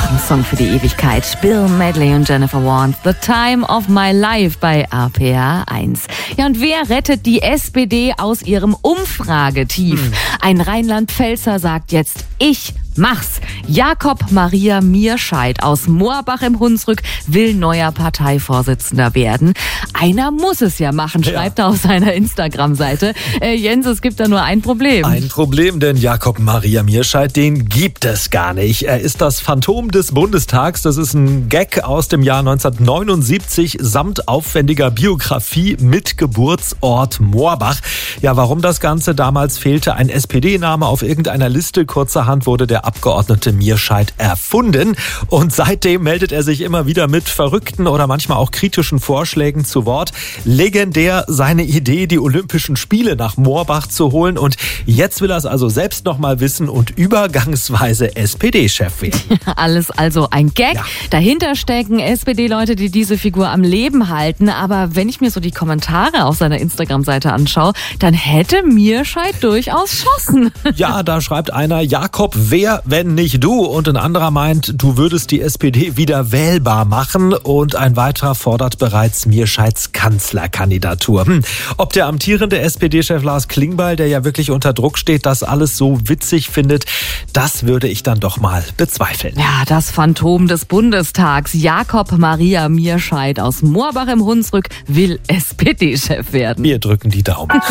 ein Song für die Ewigkeit. Bill Medley und Jennifer Warnes, The Time of My Life bei RPA 1. Ja, und wer rettet die SPD aus ihrem Umfragetief? Ein Rheinland-Pfälzer sagt jetzt, ich mach's. Jakob Maria Mierscheid aus Moorbach im Hunsrück will neuer Parteivorsitzender werden. Einer muss es ja machen, schreibt er auf seiner Instagram-Seite. Jens, es gibt da nur ein Problem. Ein Problem, denn Jakob Maria Mierscheid, den gibt es gar nicht. Er ist das Phantom des Bundestags. Das ist ein Gag aus dem Jahr 1979 samt aufwendiger Biografie mit Geburtsort Moorbach. Ja, warum das Ganze? Damals fehlte ein SPD-Name auf irgendeiner Liste. Kurzerhand wurde der Abgeordnete Mierscheid erfunden. Und seitdem meldet er sich immer wieder mit verrückten oder manchmal auch kritischen Vorschlägen zu Wort. Legendär seine Idee, die Olympischen Spiele nach Moorbach zu holen. Und jetzt will er es also selbst noch mal wissen und übergangsweise SPD-Chef werden. Alles also ein Gag. Ja. Dahinter stecken SPD-Leute, die diese Figur am Leben halten. Aber wenn ich mir so die Kommentare auf seiner Instagram-Seite anschaue, dann hätte Mierscheid durchaus Chancen. Ja, da schreibt einer, Jakob, wer, wenn nicht du? Und ein anderer meint, du würdest die SPD wieder wählbar machen. Und ein weiterer fordert bereits Mierscheids Kanzlerkandidatur. Ob der amtierende SPD-Chef Lars Klingbeil, der ja wirklich unter Druck steht, das alles so witzig findet, das würde ich dann doch mal bezweifeln. Ja, das Phantom des Bundestags, Jakob Maria Mierscheid aus Moorbach im Hunsrück, will SPD-Chef werden. Wir drücken die Daumen.